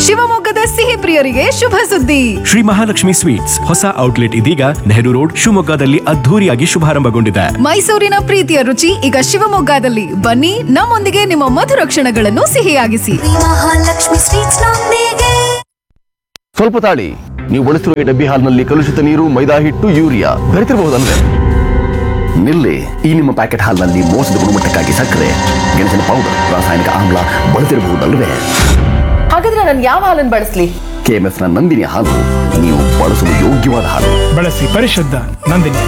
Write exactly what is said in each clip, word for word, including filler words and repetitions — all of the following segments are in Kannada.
ಶಿವಮೊಗ್ಗದ ಸಿಹಿ ಪ್ರಿಯರಿಗೆ ಶುಭ ಸುದ್ದಿ. ಶ್ರೀ ಮಹಾಲಕ್ಷ್ಮಿ ಸ್ವೀಟ್ಸ್ ಹೊಸ ಔಟ್ಲೆಟ್ ಇದೀಗ ನೆಹರು ರೋಡ್ ಶಿವಮೊಗ್ಗದಲ್ಲಿ ಅದ್ಧೂರಿಯಾಗಿ ಶುಭಾರಂಭಗೊಂಡಿದೆ. ಮೈಸೂರಿನ ಪ್ರೀತಿಯ ರುಚಿ ಈಗ ಶಿವಮೊಗ್ಗದಲ್ಲಿ. ಬನ್ನಿ, ನಮ್ಮೊಂದಿಗೆ ನಿಮ್ಮ ಮಧುರ ಕ್ಷಣಗಳನ್ನು ಸಿಹಿಯಾಗಿಸಿ. ಮಹಾಲಕ್ಷ್ಮಿ ಸ್ವೀಟ್ಸ್ ನೊಂದಿಗೆ. ಸ್ವಲ್ಪ ತಾಳಿ, ನೀವು ಬಳಸಿರುವ ಈ ಡಬ್ಬಿ ಹಾಲ್ನಲ್ಲಿ ಕಲುಷಿತ ನೀರು, ಮೈದಾ ಹಿಟ್ಟು, ಯೂರಿಯಾ ಬೆರೆತಿರಬಹುದಲ್ವೇ? ನಿಲ್ಲಿ, ಈ ನಿಮ್ಮ ಪ್ಯಾಕೆಟ್ ಹಾಲ್ನಲ್ಲಿ ಮೋಸದ ಗುಣಮಟ್ಟಕ್ಕಾಗಿ ಸಕ್ಕರೆ, ಗೆಣಸಿನ ಪೌಡರ್, ರಾಸಾಯನಿಕ ಆಮ್ಲ ಬಳಸಿರಬಹುದಲ್ವೇ? ಹಾಗಾದ್ರೆ ನಾನು ಯಾವ ಹಾಲನ್ನು ಬಳಸಲಿ? ಕೆಎಂಎಫ್ ನ ನಂದಿನಿ ಹಾಲು ನೀವು ಬಳಸಲು ಯೋಗ್ಯವಾದ ಹಾಲು. ಬಳಸಿ ಪರಿಶುದ್ಧ ನಂದಿನಿ.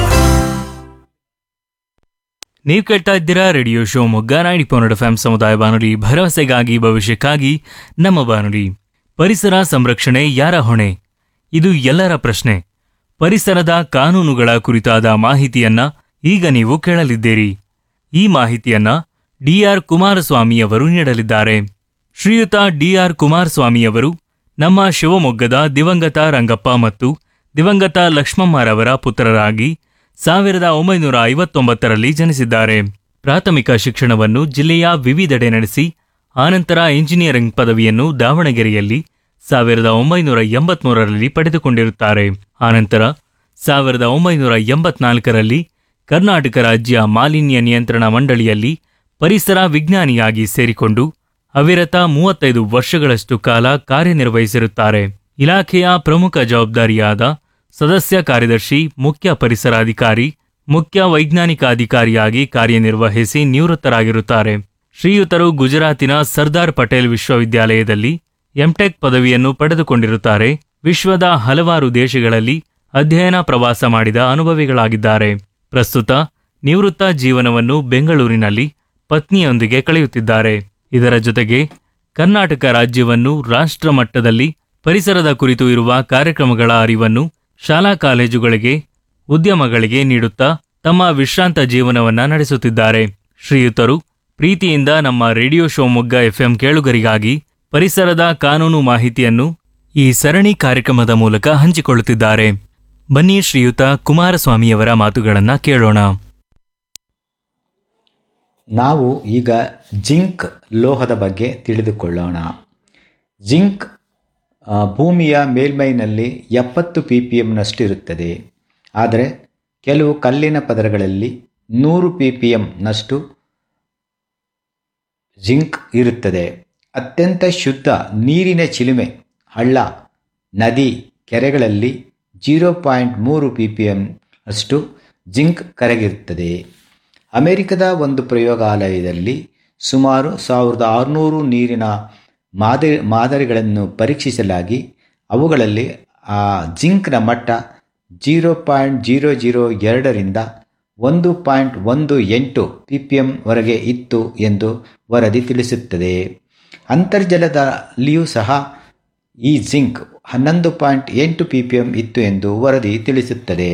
ನೀವು ಕೇಳ್ತಾ ಇದ್ದೀರಾ radio Shivamogga ninety point F M ಸಮುದಾಯ ಬಾನುಲಿ, ಭರವಸೆಗಾಗಿ ಭವಿಷ್ಯಕ್ಕಾಗಿ ನಮ್ಮ ಬಾನುಲಿ. ಪರಿಸರ ಸಂರಕ್ಷಣೆ ಯಾರ ಹೊಣೆ? ಇದು ಎಲ್ಲರ ಪ್ರಶ್ನೆ. ಪರಿಸರದ ಕಾನೂನುಗಳ ಕುರಿತಾದ ಮಾಹಿತಿಯನ್ನ ಈಗ ನೀವು ಕೇಳಲಿದ್ದೀರಿ. ಈ ಮಾಹಿತಿಯನ್ನ ಡಿಆರ್ ಕುಮಾರಸ್ವಾಮಿಯವರು ನೀಡಲಿದ್ದಾರೆ. ಶ್ರೀಯುತ ಡಿಆರ್ ಕುಮಾರಸ್ವಾಮಿಯವರು ನಮ್ಮ ಶಿವಮೊಗ್ಗದ ದಿವಂಗತ ರಂಗಪ್ಪ ಮತ್ತು ದಿವಂಗತ ಲಕ್ಷ್ಮಮ್ಮರವರ ಪುತ್ರರಾಗಿ ಸಾವಿರದ ಒಂಬೈನೂರ ಐವತ್ತೊಂಬತ್ತರಲ್ಲಿ ಜನಿಸಿದ್ದಾರೆ. ಪ್ರಾಥಮಿಕ ಶಿಕ್ಷಣವನ್ನು ಜಿಲ್ಲೆಯ ವಿವಿಧೆಡೆ ನಡೆಸಿ ಆನಂತರ ಇಂಜಿನಿಯರಿಂಗ್ ಪದವಿಯನ್ನು ದಾವಣಗೆರೆಯಲ್ಲಿ ಸಾವಿರದ ಒಂಬೈನೂರ ಎಂಬತ್ಮೂರರಲ್ಲಿ ಪಡೆದುಕೊಂಡಿರುತ್ತಾರೆ. ಆನಂತರ ಸಾವಿರದ ಒಂಬೈನೂರ ಎಂಬತ್ನಾಲ್ಕರಲ್ಲಿ ಕರ್ನಾಟಕ ರಾಜ್ಯ ಮಾಲಿನ್ಯ ನಿಯಂತ್ರಣ ಮಂಡಳಿಯಲ್ಲಿ ಪರಿಸರ ವಿಜ್ಞಾನಿಯಾಗಿ ಸೇರಿಕೊಂಡು ಅವಿರತ ಮೂವತ್ತೈದು ವರ್ಷಗಳಷ್ಟು ಕಾಲ ಕಾರ್ಯನಿರ್ವಹಿಸಿರುತ್ತಾರೆ. ಇಲಾಖೆಯ ಪ್ರಮುಖ ಜವಾಬ್ದಾರಿಯಾದ ಸದಸ್ಯ ಕಾರ್ಯದರ್ಶಿ, ಮುಖ್ಯ ಪರಿಸರ ಅಧಿಕಾರಿ, ಮುಖ್ಯ ವೈಜ್ಞಾನಿಕ ಅಧಿಕಾರಿಯಾಗಿ ಕಾರ್ಯನಿರ್ವಹಿಸಿ ನಿವೃತ್ತರಾಗಿರುತ್ತಾರೆ. ಶ್ರೀಯುತರು ಗುಜರಾತಿನ ಸರ್ದಾರ್ ಪಟೇಲ್ ವಿಶ್ವವಿದ್ಯಾಲಯದಲ್ಲಿ ಎಂಟೆಕ್ ಪದವಿಯನ್ನು ಪಡೆದುಕೊಂಡಿರುತ್ತಾರೆ. ವಿಶ್ವದ ಹಲವಾರು ದೇಶಗಳಲ್ಲಿ ಅಧ್ಯಯನ ಪ್ರವಾಸ ಮಾಡಿದ ಅನುಭವಿಗಳಾಗಿದ್ದಾರೆ. ಪ್ರಸ್ತುತ ನಿವೃತ್ತ ಜೀವನವನ್ನು ಬೆಂಗಳೂರಿನಲ್ಲಿ ಪತ್ನಿಯೊಂದಿಗೆ ಕಳೆಯುತ್ತಿದ್ದಾರೆ. ಇದರ ಜೊತೆಗೆ ಕರ್ನಾಟಕ ರಾಜ್ಯವನ್ನು ರಾಷ್ಟ್ರ ಮಟ್ಟದಲ್ಲಿ ಪರಿಸರದ ಕುರಿತು ಇರುವ ಕಾರ್ಯಕ್ರಮಗಳ ಅರಿವನ್ನು ಶಾಲಾ ಕಾಲೇಜುಗಳಿಗೆ, ಉದ್ಯಮಗಳಿಗೆ ನೀಡುತ್ತಾ ತಮ್ಮ ವಿಶ್ರಾಂತ ಜೀವನವನ್ನ ನಡೆಸುತ್ತಿದ್ದಾರೆ. ಶ್ರೀಯುತರು ಪ್ರೀತಿಯಿಂದ ನಮ್ಮ ರೇಡಿಯೋ ಶಿವಮೊಗ್ಗ ಎಫ್ಎಂ ಕೇಳುಗರಿಗಾಗಿ ಪರಿಸರದ ಕಾನೂನು ಮಾಹಿತಿಯನ್ನು ಈ ಸರಣಿ ಕಾರ್ಯಕ್ರಮದ ಮೂಲಕ ಹಂಚಿಕೊಳ್ಳುತ್ತಿದ್ದಾರೆ. ಬನ್ನಿ ಶ್ರೀಯುತ ಕುಮಾರಸ್ವಾಮಿಯವರ ಮಾತುಗಳನ್ನು ಕೇಳೋಣ. ನಾವು ಈಗ ಜಿಂಕ್ ಲೋಹದ ಬಗ್ಗೆ ತಿಳಿದುಕೊಳ್ಳೋಣ. ಜಿಂಕ್ ಭೂಮಿಯ ಮೇಲ್ಮೈನಲ್ಲಿ ಎಪ್ಪತ್ತು ಪಿ ಪಿ ಎಮ್ನಷ್ಟು ಇರುತ್ತದೆ. ಆದರೆ ಕೆಲವು ಕಲ್ಲಿನ ಪದರಗಳಲ್ಲಿ ನೂರು ಪಿ ಪಿ ಎಮ್ನಷ್ಟು ಜಿಂಕ್ ಇರುತ್ತದೆ. ಅತ್ಯಂತ ಶುದ್ಧ ನೀರಿನ ಚಿಲುಮೆ, ಹಳ್ಳ, ನದಿ, ಕೆರೆಗಳಲ್ಲಿ ಜೀರೋ ಪಾಯಿಂಟ್ ಮೂರು ಪಿ ಪಿ ಎಮ್ ಅಷ್ಟು ಜಿಂಕ್ ಕರಗಿರುತ್ತದೆ. ಅಮೆರಿಕದ ಒಂದು ಪ್ರಯೋಗಾಲಯದಲ್ಲಿ ಸುಮಾರು ಸಾವಿರದ ಆರುನೂರು ನೀರಿನ ಮಾದರಿ ಮಾದರಿಗಳನ್ನು ಪರೀಕ್ಷಿಸಲಾಗಿ ಅವುಗಳಲ್ಲಿ ಆ ಜಿಂಕ್ನ ಮಟ್ಟ ಜೀರೋ ಪಾಯಿಂಟ್ ಜೀರೋ ಜೀರೋ ಎರಡರಿಂದ ಒಂದು ಪಾಯಿಂಟ್ ಒಂದು ಎಂಟು ಪಿ ಪಿ ಎಮ್ವರೆಗೆ ಇತ್ತು ಎಂದು ವರದಿ ತಿಳಿಸುತ್ತದೆ. ಅಂತರ್ಜಲದಲ್ಲಿಯೂ ಸಹ ಈ ಜಿಂಕ್ ಹನ್ನೊಂದು ಪಾಯಿಂಟ್ ಎಂಟು ಪಿ ಪಿ ಎಮ್ ಇತ್ತು ಎಂದು ವರದಿ ತಿಳಿಸುತ್ತದೆ.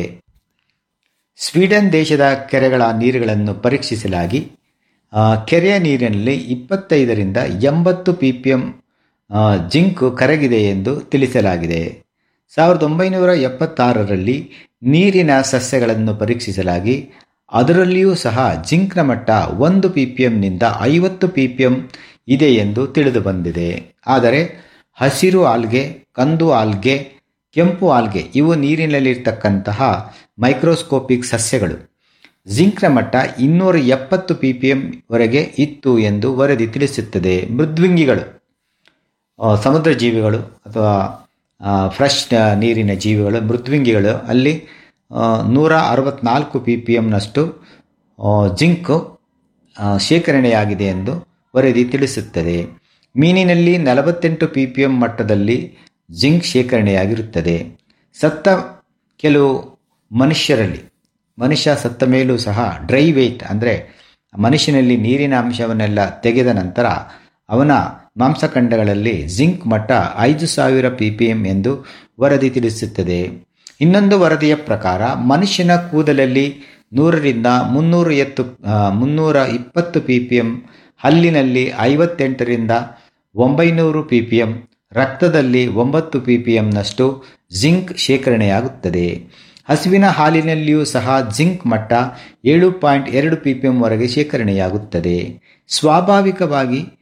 ಸ್ವೀಡನ್ ದೇಶದ ಕೆರೆಗಳ ನೀರುಗಳನ್ನು ಪರೀಕ್ಷಿಸಲಾಗಿ ಕೆರೆಯ ನೀರಿನಲ್ಲಿ ಇಪ್ಪತ್ತೈದರಿಂದ ಎಂಬತ್ತು ಪಿ ಪಿ ಎಮ್ ಜಿಂಕ್ ಕರಗಿದೆ ಎಂದು ತಿಳಿಸಲಾಗಿದೆ. ಸಾವಿರದ ಒಂಬೈನೂರ ಎಪ್ಪತ್ತಾರರಲ್ಲಿ ನೀರಿನ ಸಸ್ಯಗಳನ್ನು ಪರೀಕ್ಷಿಸಲಾಗಿ ಅದರಲ್ಲಿಯೂ ಸಹ ಜಿಂಕ್ನ ಮಟ್ಟ ಒಂದು ಪಿ ಪಿ ಎಮ್ನಿಂದ ಐವತ್ತು ಪಿ ಪಿ ಎಮ್ ಇದೆ ಎಂದು ತಿಳಿದು ಬಂದಿದೆ. ಆದರೆ ಹಸಿರು ಆಲ್ಗೆ, ಕಂದು ಆಲ್ಗೆ, ಕೆಂಪು ಆಲ್ಗೆ ಇವು ನೀರಿನಲ್ಲಿರ್ತಕ್ಕಂತಹ ಮೈಕ್ರೋಸ್ಕೋಪಿಕ್ ಸಸ್ಯಗಳು. ಜಿಂಕ್ನ ಮಟ್ಟ ಇನ್ನೂರ ಎಪ್ಪತ್ತು ಪಿ ಪಿ ಎಮ್ ವರೆಗೆ ಇತ್ತು ಎಂದು ವರದಿ ತಿಳಿಸುತ್ತದೆ. ಮೃದ್ವಂಗಿಗಳು, ಸಮುದ್ರ ಜೀವಿಗಳು ಅಥವಾ ಫ್ರೆಶ್ ನೀರಿನ ಜೀವಿಗಳು, ಮೃದ್ವಂಗಿಗಳು ಅಲ್ಲಿ ನೂರ ಅರವತ್ನಾಲ್ಕು ಪಿ ಪಿ ಎಮ್ನಷ್ಟು ಜಿಂಕ್ ಶೇಖರಣೆಯಾಗಿದೆ ಎಂದು ವರದಿ ತಿಳಿಸುತ್ತದೆ. ಮೀನಿನಲ್ಲಿ ನಲವತ್ತೆಂಟು ಪಿ ಪಿ ಎಮ್ ಮಟ್ಟದಲ್ಲಿ ಜಿಂಕ್ ಶೇಖರಣೆಯಾಗಿರುತ್ತದೆ. ಸತ್ತ ಕೆಲವು ಮನುಷ್ಯರಲ್ಲಿ, ಮನುಷ್ಯ ಸತ್ತ ಮೇಲೂ ಸಹ ಡ್ರೈ ವೇಟ್ ಅಂದರೆ ಮನುಷ್ಯನಲ್ಲಿ ನೀರಿನ ಅಂಶವನ್ನೆಲ್ಲ ತೆಗೆದ ನಂತರ ಅವನ ಮಾಂಸಖಂಡಗಳಲ್ಲಿ ಜಿಂಕ್ ಮಟ್ಟ ಐದು ಸಾವಿರ ಪಿ ಪಿ ಎಮ್ ಎಂದು ವರದಿ ತಿಳಿಸುತ್ತದೆ. ಇನ್ನೊಂದು ವರದಿಯ ಪ್ರಕಾರ ಮನುಷ್ಯನ ಕೂದಲಲ್ಲಿ ನೂರರಿಂದ ಮುನ್ನೂರ ಎತ್ತು ಮುನ್ನೂರ ಇಪ್ಪತ್ತು ಪಿ ಪಿ ಎಮ್, ಹಲ್ಲಿನಲ್ಲಿ ಐವತ್ತೆಂಟರಿಂದ ಒಂಬೈನೂರು ಪಿ ಪಿ ಎಮ್, ರಕ್ತದಲ್ಲಿ ಒಂಬತ್ತು ಪಿ ಪಿ ಎಮ್ನಷ್ಟು ಜಿಂಕ್ ಶೇಖರಣೆಯಾಗುತ್ತದೆ. ಹಸುವಿನ ಹಾಲಿನಲ್ಲಿಯೂ ಸಹ ಜಿಂಕ್ ಮಟ್ಟ ಏಳು ಪಾಯಿಂಟ್ ಎರಡು ಪಿ ಪಿ ಎಮ್ವರೆಗೆ ಶೇಖರಣೆಯಾಗುತ್ತದೆ. ಸ್ವಾಭಾವಿಕವಾಗಿ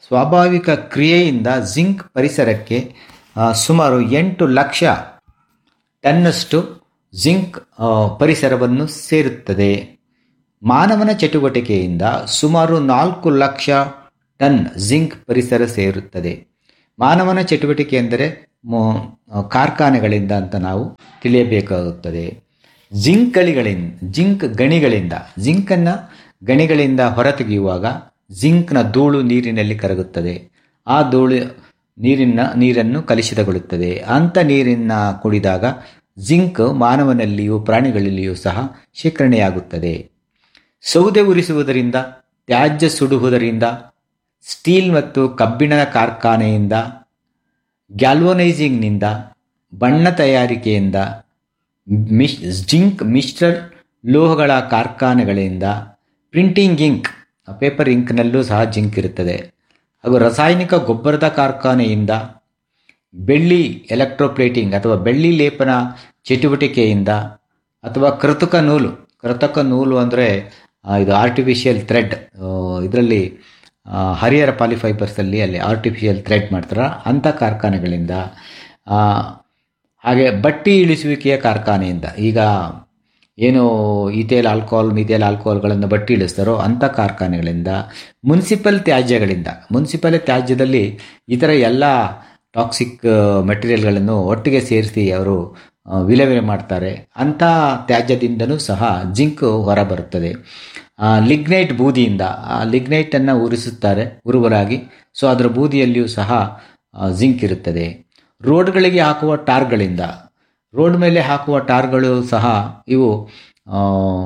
ಸ್ವಾಭಾವಿಕ ಕ್ರಿಯೆಯಿಂದ ಜಿಂಕ್ ಪರಿಸರಕ್ಕೆ ಆ, ಸುಮಾರು ಎಂಟು ಲಕ್ಷ ಟನ್ನಷ್ಟು ಜಿಂಕ್ ಆ, ಪರಿಸರವನ್ನು ಸೇರುತ್ತದೆ. ಮಾನವನ ಚಟುವಟಿಕೆಯಿಂದ ಸುಮಾರು ನಾಲ್ಕು ಲಕ್ಷ ಟನ್ ಜಿಂಕ್ ಪರಿಸರ ಸೇರುತ್ತದೆ. ಮಾನವನ ಚಟುವಟಿಕೆ ಎಂದರೆ ಮೊ- ಕಾರ್ಖಾನೆಗಳಿಂದ ಅಂತ ನಾವು ತಿಳಿಯಬೇಕಾಗುತ್ತದೆ. ಜಿಂಕ್ ಗಣಿಗಳಿಂದ ಜಿಂಕ್ ಗಣಿಗಳಿಂದ ಜಿಂಕನ್ನು ಗಣಿಗಳಿಂದ ಹೊರತೆಗೆಯುವಾಗ ಜಿಂಕ್ನ ಧೂಳು ನೀರಿನಲ್ಲಿ ಕರಗುತ್ತದೆ. ಆ ಧೂಳು ನೀರಿನ ನೀರನ್ನು ಕಲುಷಿತಗೊಳ್ಳುತ್ತದೆ. ಅಂಥ ನೀರನ್ನು ಕುಡಿದಾಗ ಜಿಂಕ್ ಮಾನವನಲ್ಲಿಯೂ ಪ್ರಾಣಿಗಳಲ್ಲಿಯೂ ಸಹ ಶೇಖರಣೆಯಾಗುತ್ತದೆ. ಸೌದೆ ಉರಿಸುವುದರಿಂದ, ತ್ಯಾಜ್ಯ ಸುಡುವುದರಿಂದ, ಸ್ಟೀಲ್ ಮತ್ತು ಕಬ್ಬಿಣದ ಕಾರ್ಖಾನೆಯಿಂದ, ಗ್ಯಾಲ್ವನೈಸಿಂಗ್ನಿಂದ, ಬಣ್ಣ ತಯಾರಿಕೆಯಿಂದ, ಮಿಶ್ ಜಿಂಕ್ ಮಿಶ್ರ ಲೋಹಗಳ ಕಾರ್ಖಾನೆಗಳಿಂದ, ಪ್ರಿಂಟಿಂಗ್ ಇಂಕ್ ಪೇಪರ್ ಇಂಕ್ನಲ್ಲೂ ಸಹ ಜಿಂಕ್ ಇರುತ್ತದೆ. ಹಾಗೂ ರಾಸಾಯನಿಕ ಗೊಬ್ಬರದ ಕಾರ್ಖಾನೆಯಿಂದ, ಬೆಳ್ಳಿ ಎಲೆಕ್ಟ್ರೋಪ್ಲೇಟಿಂಗ್ ಅಥವಾ ಬೆಳ್ಳಿ ಲೇಪನ ಚಟುವಟಿಕೆಯಿಂದ, ಅಥವಾ ಕೃತಕ ನೂಲು ಕೃತಕ ನೂಲು ಅಂದರೆ ಇದು ಆರ್ಟಿಫಿಷಿಯಲ್ ಥ್ರೆಡ್, ಇದರಲ್ಲಿ ಹರಿಹರ ಪಾಲಿಫೈಬರ್ಸಲ್ಲಿ ಅಲ್ಲಿ ಆರ್ಟಿಫಿಷಿಯಲ್ ಥ್ರೆಡ್ ಮಾಡ್ತಾರೆ, ಅಂಥ ಕಾರ್ಖಾನೆಗಳಿಂದ, ಆ, ಹಾಗೆ ಬಟ್ಟಿ ಇಳಿಸುವಿಕೆಯ ಕಾರ್ಖಾನೆಯಿಂದ, ಈಗ ಏನು ಈಥೇಲ್ ಆಲ್ಕೋಹಾಲ್ ಮಿಥೇಲ್ ಆಲ್ಕೋಹಾಲ್ಗಳನ್ನು ಬಟ್ಟಿ ಇಳಿಸ್ತಾರೋ ಅಂಥ ಕಾರ್ಖಾನೆಗಳಿಂದ, ಮುನ್ಸಿಪಲ್ ತ್ಯಾಜ್ಯಗಳಿಂದ, ಮುನ್ಸಿಪಲ್ ತ್ಯಾಜ್ಯದಲ್ಲಿ ಇತರ ಎಲ್ಲ ಟಾಕ್ಸಿಕ್ ಮೆಟೀರಿಯಲ್ಗಳನ್ನು ಒಟ್ಟಿಗೆ ಸೇರಿಸಿ ಅವರು ಆ, ವಿಲೇವಾರಿ ಮಾಡ್ತಾರೆ. ಅಂಥ ತ್ಯಾಜ್ಯದಿಂದನೂ ಸಹ ಜಿಂಕ್ ಹೊರಬರುತ್ತದೆ. ಲಿಗ್ನೈಟ್ ಬೂದಿಯಿಂದ, ಆ ಲಿಗ್ನೈಟನ್ನು ಉರಿಸುತ್ತಾರೆ ಉರುವಲಾಗಿ, ಸೊ ಅದರ ಬೂದಿಯಲ್ಲಿಯೂ ಸಹ ಆ, ಜಿಂಕ್ ಇರುತ್ತದೆ. ರೋಡ್ಗಳಿಗೆ ಹಾಕುವ ಟಾರ್ಗಳಿಂದ, ರೋಡ್ ಮೇಲೆ ಹಾಕುವ ಟಾರ್ಗಳು ಸಹ ಇವು ಆ,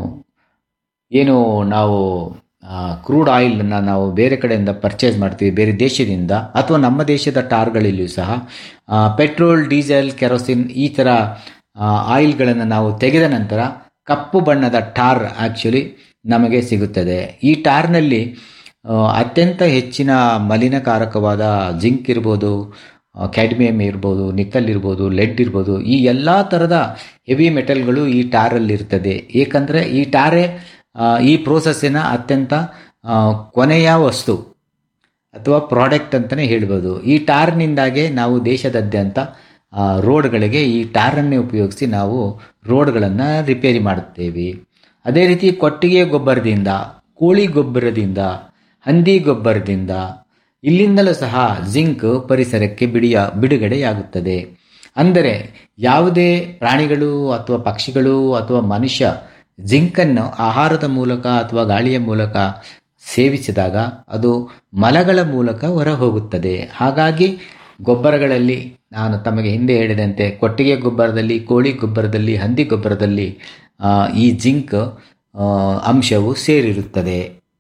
ಏನು ನಾವು ಕ್ರೂಡ್ ಆಯಿಲನ್ನು ನಾವು ಬೇರೆ ಕಡೆಯಿಂದ ಪರ್ಚೇಸ್ ಮಾಡ್ತೀವಿ, ಬೇರೆ ದೇಶದಿಂದ, ಅಥವಾ ನಮ್ಮ ದೇಶದ ಟಾರ್ಗಳಲ್ಲಿಯೂ ಸಹ ಆ, ಪೆಟ್ರೋಲ್, ಡೀಸೆಲ್, ಕೆರೋಸಿನ್ ಈ ಥರ ಆ, ಆಯಿಲ್ಗಳನ್ನು ನಾವು ತೆಗೆದ ನಂತರ ಕಪ್ಪು ಬಣ್ಣದ ಟಾರ್ ಆ್ಯಕ್ಚುಲಿ ನಮಗೆ ಸಿಗುತ್ತದೆ. ಈ ಟಾರ್ನಲ್ಲಿ ಆ, ಅತ್ಯಂತ ಹೆಚ್ಚಿನ ಮಲಿನಕಾರಕವಾದ ಜಿಂಕ್ ಇರ್ಬೋದು, ಕ್ಯಾಡ್ಮಿಯಮ್ ಇರ್ಬೋದು, ನಿಕ್ಕಲ್ ಇರ್ಬೋದು, ಲೆಡ್ ಇರ್ಬೋದು, ಈ ಎಲ್ಲ ಥರದ ಹೆವಿ ಮೆಟಲ್ಗಳು ಈ ಟಾರಲ್ಲಿ ಇರ್ತದೆ. ಏಕೆಂದರೆ ಈ ಟಾರೇ ಆ, ಈ ಪ್ರೋಸೆಸ್ಸಿನ ಅತ್ಯಂತ ಆ, ಕೊನೆಯ ವಸ್ತು ಅಥವಾ ಪ್ರಾಡಕ್ಟ್ ಅಂತಲೇ ಹೇಳ್ಬೋದು. ಈ ಟಾರ್ನಿಂದಾಗೆ ನಾವು ದೇಶದಾದ್ಯಂತ ಆ, ರೋಡ್ಗಳಿಗೆ ಈ ಟಾರನ್ನೇ ಉಪಯೋಗಿಸಿ ನಾವು ರೋಡ್ಗಳನ್ನು ರಿಪೇರಿ ಮಾಡುತ್ತೇವೆ. ಅದೇ ರೀತಿ ಕೊಟ್ಟಿಗೆ ಗೊಬ್ಬರದಿಂದ, ಕೋಳಿ ಗೊಬ್ಬರದಿಂದ, ಹಂದಿ ಗೊಬ್ಬರದಿಂದ, ಇಲ್ಲಿಂದಲೂ ಸಹ ಜಿಂಕ್ ಪರಿಸರಕ್ಕೆ ಬಿಡಿಯ ಬಿಡುಗಡೆಯಾಗುತ್ತದೆ. ಅಂದರೆ ಯಾವುದೇ ಪ್ರಾಣಿಗಳು ಅಥವಾ ಪಕ್ಷಿಗಳು ಅಥವಾ ಮನುಷ್ಯ ಜಿಂಕನ್ನು ಆಹಾರದ ಮೂಲಕ ಅಥವಾ ಗಾಳಿಯ ಮೂಲಕ ಸೇವಿಸಿದಾಗ ಅದು ಮಲಗಳ ಮೂಲಕ ಹೊರ ಹೋಗುತ್ತದೆ. ಹಾಗಾಗಿ ಗೊಬ್ಬರಗಳಲ್ಲಿ ನಾನು ತಮಗೆ ಹಿಂದೆ ಹೇಳಿದಂತೆ ಕೊಟ್ಟಿಗೆ ಗೊಬ್ಬರದಲ್ಲಿ, ಕೋಳಿ ಗೊಬ್ಬರದಲ್ಲಿ, ಹಂದಿ ಗೊಬ್ಬರದಲ್ಲಿ ಆ, ಈ ಜಿಂಕ್ ಆ, ಅಂಶವು ಸೇರಿರುತ್ತದೆ.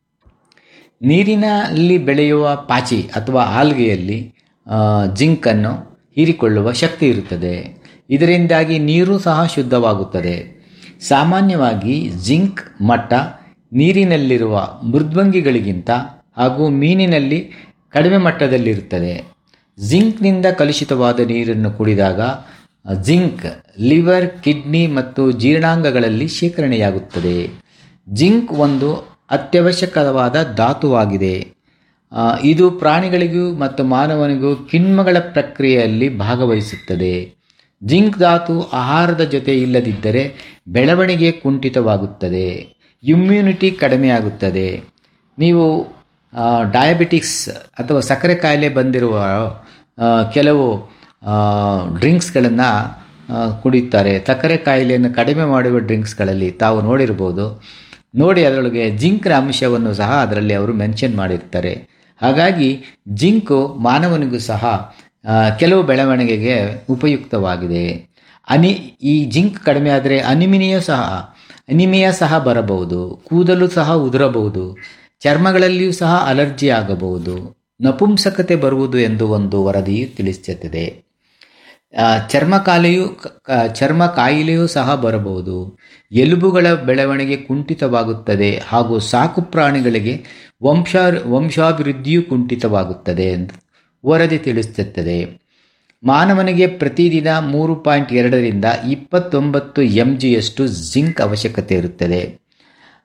ನೀರಿನಲ್ಲಿ ಬೆಳೆಯುವ ಪಾಚಿ ಅಥವಾ ಆಲ್ಗೆಯಲ್ಲಿ ಆ, ಜಿಂಕನ್ನು ಹೀರಿಕೊಳ್ಳುವ ಶಕ್ತಿ ಇರುತ್ತದೆ. ಇದರಿಂದಾಗಿ ನೀರು ಸಹ ಶುದ್ಧವಾಗುತ್ತದೆ. ಸಾಮಾನ್ಯವಾಗಿ ಜಿಂಕ್ ಮಟ್ಟ ನೀರಿನಲ್ಲಿರುವ ಮೃದ್ವಂಗಿಗಳಿಗಿಂತ ಹಾಗೂ ಮೀನಿನಲ್ಲಿ ಕಡಿಮೆ ಮಟ್ಟದಲ್ಲಿರುತ್ತದೆ. ಜಿಂಕ್ನಿಂದ ಕಲುಷಿತವಾದ ನೀರನ್ನು ಕುಡಿದಾಗ ಜಿಂಕ್ ಲಿವರ್, ಕಿಡ್ನಿ ಮತ್ತು ಜೀರ್ಣಾಂಗಗಳಲ್ಲಿ ಶೇಖರಣೆಯಾಗುತ್ತದೆ. ಜಿಂಕ್ ಒಂದು ಅತ್ಯವಶ್ಯಕವಾದ ಧಾತುವಾಗಿದೆ. ಆ, ಇದು ಪ್ರಾಣಿಗಳಿಗೂ ಮತ್ತು ಮಾನವನಿಗೂ ಕಿಣ್ವಗಳ ಪ್ರಕ್ರಿಯೆಯಲ್ಲಿ ಭಾಗವಹಿಸುತ್ತದೆ. ಜಿಂಕ್ ಧಾತು ಆಹಾರದ ಜೊತೆ ಇಲ್ಲದಿದ್ದರೆ ಬೆಳವಣಿಗೆ ಕುಂಠಿತವಾಗುತ್ತದೆ, ಇಮ್ಯುನಿಟಿ ಕಡಿಮೆಯಾಗುತ್ತದೆ. ನೀವು ಡಯಾಬಿಟಿಕ್ಸ್ ಅಥವಾ ಸಕ್ಕರೆ ಕಾಯಿಲೆ ಬಂದಿರುವ ಆ, ಕೆಲವು ಡ್ರಿಂಕ್ಸ್ಗಳನ್ನು ಕುಡಿಯುತ್ತಾರೆ. ಸಕ್ಕರೆ ಕಾಯಿಲೆಯನ್ನು ಕಡಿಮೆ ಮಾಡುವ ಡ್ರಿಂಕ್ಸ್ಗಳಲ್ಲಿ ತಾವು ನೋಡಿರ್ಬೋದು. ನೋಡಿ ಅದರೊಳಗೆ ಜಿಂಕ್ನ ಅಂಶವನ್ನು ಸಹ ಅದರಲ್ಲಿ ಅವರು ಮೆನ್ಷನ್ ಮಾಡಿರ್ತಾರೆ. ಹಾಗಾಗಿ ಜಿಂಕು ಮಾನವನಿಗೂ ಸಹ ಆ, ಕೆಲವು ಬೆಳವಣಿಗೆಗೆ ಉಪಯುಕ್ತವಾಗಿದೆ. ಅನಿ ಈ ಜಿಂಕ್ ಕಡಿಮೆ ಆದರೆ ಅನಿಮಿನಿಯ ಸಹ ಅನಿಮಿಯಾ ಸಹ ಬರಬಹುದು, ಕೂದಲು ಸಹ ಉದುರಬಹುದು, ಚರ್ಮಗಳಲ್ಲಿಯೂ ಸಹ ಅಲರ್ಜಿ ಆಗಬಹುದು, ನಪುಂಸಕತೆ ಬರುವುದು ಎಂದು ಒಂದು ವರದಿಯು ತಿಳಿಸುತ್ತದೆ. ಆ, ಚರ್ಮ ಕಾಯಿಲೆಯು ಕ- ಚರ್ಮ ಕಾಯಿಲೆಯೂ ಸಹ ಬರಬಹುದು. ಎಲುಬುಗಳ ಬೆಳವಣಿಗೆ ಕುಂಠಿತವಾಗುತ್ತದೆ ಹಾಗೂ ಸಾಕು ಪ್ರಾಣಿಗಳಿಗೆ ವಂಶ ವಂಶಾಭಿವೃದ್ಧಿಯು ಕುಂಠಿತವಾಗುತ್ತದೆ ಎಂದು ವರದಿ ತಿಳಿಸುತ್ತದೆ. ಮಾನವನಿಗೆ ಪ್ರತಿದಿನ ಮೂರು ಪಾಯಿಂಟ್ ಎರಡರಿಂದ ಇಪ್ಪತ್ತೊಂಬತ್ತು ಎಂ ಜಿಯಷ್ಟು ಜಿಂಕ್ ಅವಶ್ಯಕತೆ ಇರುತ್ತದೆ.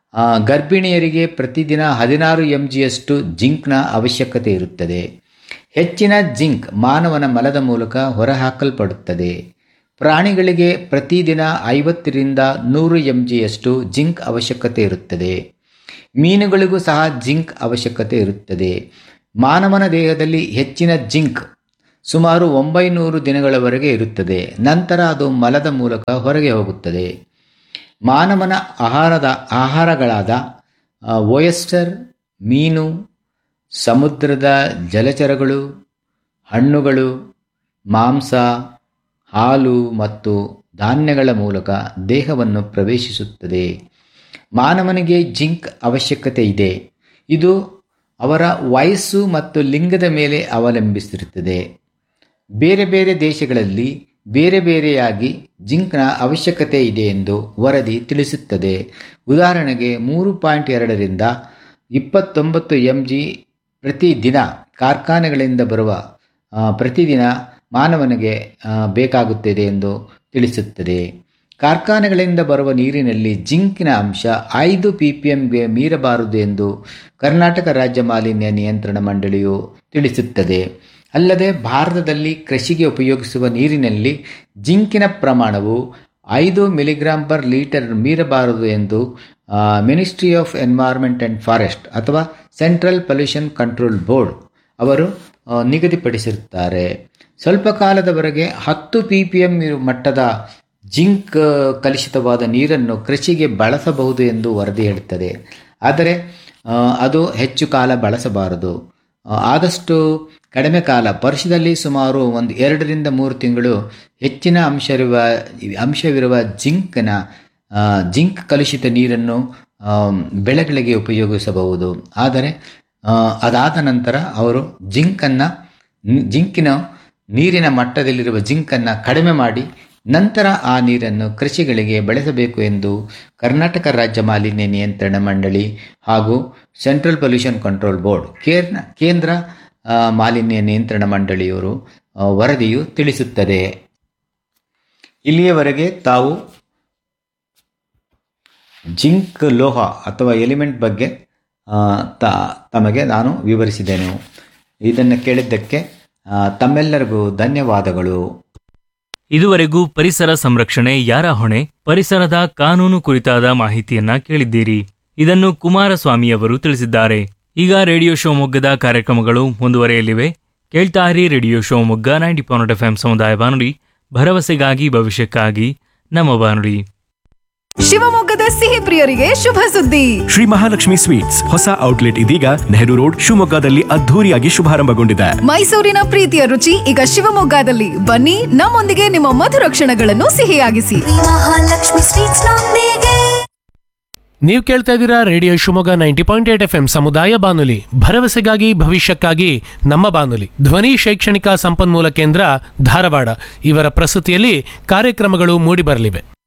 ಆ, ಗರ್ಭಿಣಿಯರಿಗೆ ಪ್ರತಿದಿನ ಹದಿನಾರು ಎಂ ಜಿಯಷ್ಟು ಜಿಂಕ್ನ ಅವಶ್ಯಕತೆ ಇರುತ್ತದೆ. ಹೆಚ್ಚಿನ ಜಿಂಕ್ ಮಾನವನ ಮಲದ ಮೂಲಕ ಹೊರಹಾಕಲ್ಪಡುತ್ತದೆ. ಪ್ರಾಣಿಗಳಿಗೆ ಪ್ರತಿದಿನ ಐವತ್ತರಿಂದ ನೂರು ಎಂ ಜಿಯಷ್ಟು ಜಿಂಕ್ ಅವಶ್ಯಕತೆ ಇರುತ್ತದೆ. ಮೀನುಗಳಿಗೂ ಸಹ ಜಿಂಕ್ ಅವಶ್ಯಕತೆ ಇರುತ್ತದೆ. ಮಾನವನ ದೇಹದಲ್ಲಿ ಹೆಚ್ಚಿನ ಜಿಂಕ್ ಸುಮಾರು ಒಂಬೈನೂರು ದಿನಗಳವರೆಗೆ ಇರುತ್ತದೆ. ನಂತರ ಅದು ಮಲದ ಮೂಲಕ ಹೊರಗೆ ಹೋಗುತ್ತದೆ. ಮಾನವನ ಆಹಾರದ ಆಹಾರಗಳಾದ ಓಯಸ್ಟರ್, ಮೀನು, ಸಮುದ್ರದ ಜಲಚರಗಳು, ಹಣ್ಣುಗಳು, ಮಾಂಸ, ಹಾಲು ಮತ್ತು ಧಾನ್ಯಗಳ ಮೂಲಕ ದೇಹವನ್ನು ಪ್ರವೇಶಿಸುತ್ತದೆ. ಮಾನವನಿಗೆ ಜಿಂಕ್ ಅವಶ್ಯಕತೆ ಇದೆ. ಇದು ಅವರ ವಯಸ್ಸು ಮತ್ತು ಲಿಂಗದ ಮೇಲೆ ಅವಲಂಬಿಸಿರುತ್ತದೆ. ಬೇರೆ ಬೇರೆ ದೇಶಗಳಲ್ಲಿ ಬೇರೆ ಬೇರೆಯಾಗಿ ಜಿಂಕ್ನ ಅವಶ್ಯಕತೆ ಇದೆ ಎಂದು ವರದಿ ತಿಳಿಸುತ್ತದೆ. ಉದಾಹರಣೆಗೆ ಮೂರು ಪಾಯಿಂಟ್ ಎರಡರಿಂದ ಇಪ್ಪತ್ತೊಂಬತ್ತು ಎಂ ಜಿ ಪ್ರತಿದಿನ ಕಾರ್ಖಾನೆಗಳಿಂದ ಬರುವ ಆ, ಪ್ರತಿದಿನ ಮಾನವನಿಗೆ ಆ, ಬೇಕಾಗುತ್ತದೆ ಎಂದು ತಿಳಿಸುತ್ತದೆ. ಕಾರ್ಖಾನೆಗಳಿಂದ ಬರುವ ನೀರಿನಲ್ಲಿ ಜಿಂಕಿನ ಅಂಶ ಐದು ಪಿ ಪಿ ಎಂಗೆ ಮೀರಬಾರದು ಎಂದು ಕರ್ನಾಟಕ ರಾಜ್ಯ ಮಾಲಿನ್ಯ ನಿಯಂತ್ರಣ ಮಂಡಳಿಯು ತಿಳಿಸುತ್ತದೆ. ಅಲ್ಲದೆ ಭಾರತದಲ್ಲಿ ಕೃಷಿಗೆ ಉಪಯೋಗಿಸುವ ನೀರಿನಲ್ಲಿ ಜಿಂಕಿನ ಪ್ರಮಾಣವು ಐದು ಮಿಲಿಗ್ರಾಂ ಪರ್ ಲೀಟರ್ ಮೀರಬಾರದು ಎಂದು ministry of environment and forest ಅಥವಾ ಸೆಂಟ್ರಲ್ ಪೊಲ್ಯೂಷನ್ ಕಂಟ್ರೋಲ್ ಬೋರ್ಡ್ ಅವರು ಆ, ನಿಗದಿಪಡಿಸಿರುತ್ತಾರೆ. ಸ್ವಲ್ಪ ಕಾಲದವರೆಗೆ ಹತ್ತು ಪಿ ಪಿ ಎಂ ಮಟ್ಟದ ಜಿಂಕ್ ಕಲುಷಿತವಾದ ನೀರನ್ನು ಕೃಷಿಗೆ ಬಳಸಬಹುದು ಎಂದು ವರದಿ ಹೇಳುತ್ತದೆ. ಆದರೆ ಆ, ಅದು ಹೆಚ್ಚು ಕಾಲ ಬಳಸಬಾರದು. ಆ, ಆದಷ್ಟು ಕಡಿಮೆ ಕಾಲ, ವರ್ಷದಲ್ಲಿ ಸುಮಾರು ಒಂದು ಎರಡರಿಂದ ಮೂರು ತಿಂಗಳು ಹೆಚ್ಚಿನ ಅಂಶವಿರುವ ಅಂಶವಿರುವ ಜಿಂಕ್ನ ಆ, ಜಿಂಕ್ ಕಲುಷಿತ ನೀರನ್ನು ಆ, ಬೆಳೆಗಳಿಗೆ ಉಪಯೋಗಿಸಬಹುದು. ಆದರೆ ಆ, ಅದಾದ ನಂತರ ಅವರು ಜಿಂಕನ್ನು ಜಿಂಕಿನ ನೀರಿನ ಮಟ್ಟದಲ್ಲಿರುವ ಜಿಂಕನ್ನು ಕಡಿಮೆ ಮಾಡಿ ನಂತರ ಆ ನೀರನ್ನು ಕೃಷಿಗಳಿಗೆ ಬಳಸಬೇಕು ಎಂದು ಕರ್ನಾಟಕ ರಾಜ್ಯ ಮಾಲಿನ್ಯ ನಿಯಂತ್ರಣ ಮಂಡಳಿ ಹಾಗೂ ಸೆಂಟ್ರಲ್ ಪೊಲ್ಯೂಷನ್ ಕಂಟ್ರೋಲ್ ಬೋರ್ಡ್ ಕೇರ್ನ ಕೇಂದ್ರ ಆ, ಮಾಲಿನ್ಯ ನಿಯಂತ್ರಣ ಮಂಡಳಿಯವರು ಆ, ವರದಿಯು ತಿಳಿಸುತ್ತದೆ. ಇಲ್ಲಿಯವರೆಗೆ ತಾವು ಜಿಂಕ್ ಲೋಹ ಅಥವಾ ಎಲಿಮೆಂಟ್ ಬಗ್ಗೆ ಆ, ತ ತಮಗೆ ನಾನು ವಿವರಿಸಿದೆನು. ಇದನ್ನು ಕೇಳಿದ್ದಕ್ಕೆ ಆ, ತಮ್ಮೆಲ್ಲರಿಗೂ ಧನ್ಯವಾದಗಳು. ಇದುವರೆಗೂ ಪರಿಸರ ಸಂರಕ್ಷಣೆ ಯಾರ ಹೊಣೆ, ಪರಿಸರದ ಕಾನೂನು ಕುರಿತಾದ ಮಾಹಿತಿಯನ್ನ ಕೇಳಿದ್ದೀರಿ. ಇದನ್ನು ಕುಮಾರಸ್ವಾಮಿ ಅವರು ತಿಳಿಸಿದ್ದಾರೆ. ಈಗ ರೇಡಿಯೋ ಶಿವಮೊಗ್ಗದ ಕಾರ್ಯಕ್ರಮಗಳು ಮುಂದುವರೆಯಲಿವೆ. ಕೇಳ್ತಾ ಇರಿ radio Shivamogga ninety point F M ಸಮುದಾಯ ಬಾನುಲಿ, ಭರವಸೆಗಾಗಿ ಭವಿಷ್ಯಕ್ಕಾಗಿ ನಮ್ಮ ಬಾನುಲಿ. ಶಿವಮೊಗ್ಗದ ಸಿಹಿ ಪ್ರಿಯರಿಗೆ ಶುಭ ಸುದ್ದಿ. ಶ್ರೀ ಮಹಾಲಕ್ಷ್ಮಿ ಸ್ವೀಟ್ಸ್ ಹೊಸ ಔಟ್ಲೆಟ್ ಇದೀಗ ನೆಹರು ರೋಡ್ ಶಿವಮೊಗ್ಗದಲ್ಲಿ ಅದ್ಧೂರಿಯಾಗಿ ಶುಭಾರಂಭಗೊಂಡಿದೆ. ಮೈಸೂರಿನ ಪ್ರೀತಿಯ ರುಚಿ ಈಗ ಶಿವಮೊಗ್ಗದಲ್ಲಿ. ಬನ್ನಿ, ನಮ್ಮೊಂದಿಗೆ ನಿಮ್ಮ ಮಧುರ ಕ್ಷಣಗಳನ್ನು ಸಿಹಿಯಾಗಿಸಿ. ಶ್ರೀ ಮಹಾಲಕ್ಷ್ಮಿ ಸ್ವೀಟ್ಸ್ ನೊಂದಿಗೆ. ನೀವು ಕೇಳ್ತಾ ಇದ್ದೀರಾ radio Shivamogga ninety point eight F M ಸಮುದಾಯ ಬಾನುಲಿ, ಭರವಸೆಗಾಗಿ ಭವಿಷ್ಯಕ್ಕಾಗಿ ನಮ್ಮ ಬಾನುಲಿ. ಧ್ವನಿ ಶೈಕ್ಷಣಿಕ ಸಂಪನ್ಮೂಲ ಕೇಂದ್ರ ಧಾರವಾಡ ಇವರ ಪ್ರಸ್ತುತಿಯಲ್ಲಿ ಕಾರ್ಯಕ್ರಮಗಳು ಮೂಡಿಬರಲಿವೆ.